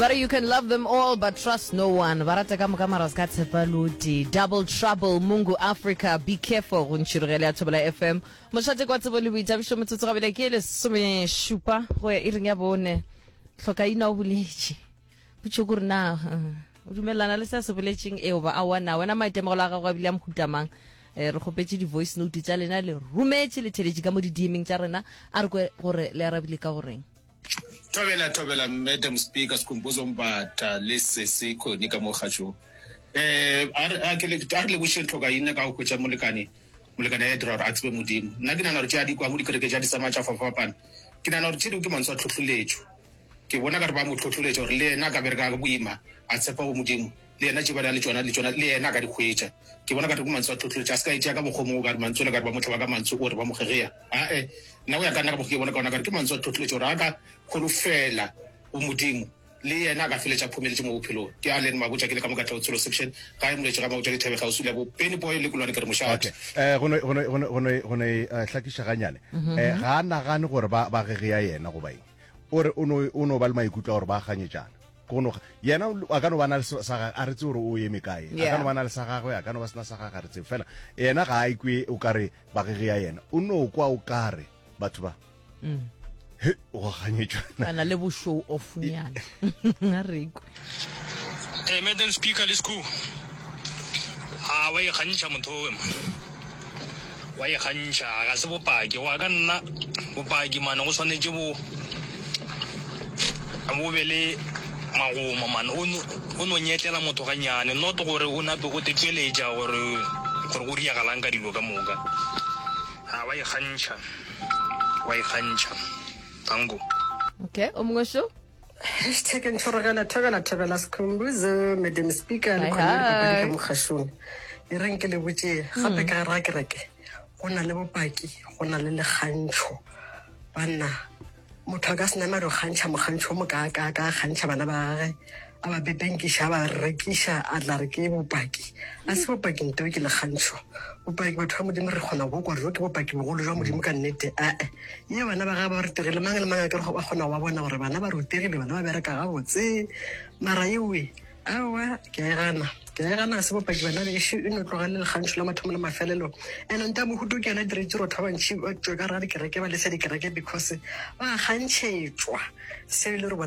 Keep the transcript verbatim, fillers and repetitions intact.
But you can love them all but trust no one. Barata kama kama raskatse paluti. Double trouble Mungu Africa. Be careful unchirugele atobela F M. Moshate kwa tsebole buita bisho metsotso ga bele ke le some shupa go ya iring ya bone. Hloka ina o bulechi. Butshokuri na o dumelana le sa se buleching e oba a wana wena maitemogelo a ga bile a mhutamang. Eh re khopetse di voice note tsa lena le rumetse le teleji ka mo di D M tsa rena a re go gore le arabile ka goreng. Tobela tobela Madam Speaker sikhumbuzo mbatha lesese khoni ka mo khatsho eh a ke le a le busheng thoka ina ka go tsa molekane molekane ya dira a tsbe modimo nna ke nana re tja di kwa mo di kereke ja di sama tsa fafapana ke nana re tshedi ke mantswa tlhotlholetso ke bona ka re ba mo tlhotlholetso re le ena ka bereka ka boima a tsepa go modimo le ena tsheba le tsona le tsona le ena ka di khwetsa ke bona ka re go mantswa tlhotlholetso a ska itja ka bokgomo ka re mantswe le ka re ba motlha ka mantswe o re ba mo gerea a eh na o ya kana ka bo ke bona ka ona ka re ke mantswa tlhotlholetso ra ka khonofela o modimo le yena ka feletsa phomele mo bophelo ke a leng mabotsa ke le ka mo ka tlotsolo section ga e moletse ga mo tla thebe ga o sule bo peni boy le kulwane ke re moshate eh go no go no go no go no hlakisha ganyane eh ga na gane gore ba ba ge ya yena go baeng ore o no o no ba le maikutlo gore ba ganyetsana go no yena a ka no bana le sa a re tse gore o ye mekae a ka no bana le sa gagwe a ka no ba sna sa gagwe re tse fela yena ga a ikwe o kare ba ge ya yena o no kwa o kare batho ba mm he o ganyetsana ana le bo show off nyana a reko eh Madam Speaker le school a wa e gantsha motho wa e gantsha ga se bopaki wa ka nna bopaki mana go swanetse bo mo bele magoma man o no nyetela motho ga nyane not gore o na be go teteleja gore gore go ria galang ka dilo ka moka a wa e gantsha wa e gantsha tango okay omngosho hashtag ntorogana tagana tagala sikhumbuzo Madam Speaker le khona ka mokhashone e reng ke le botse gape ka ra kereke go na le bopaki go na le le gantsho bana motho ga sena maro gantsha mo gantsho mo ka ka ka gantsha bana ba gage a ba bebenkisha ba rekisha a tla re ke bopaki a se bopaki nto ke le gantsho bopaki batho ba modimo re gona go kwa re ke bopaki bogolo jwa modimo ka nnete a e ye bana ba ga ba re tegele mang le mang ka re go ba gona wa bona gore bana ba rutegile bana ba bereka ga botse mara yewe awa ke gana ke gana se bopaki bana le shi ino tlogale le gantsho la mathomo le mafelelo ena nta mo hudu ke na dire tsiro thobantshi o tswe ka ra di kereke ba le se di kereke because ba gantshetswa se le re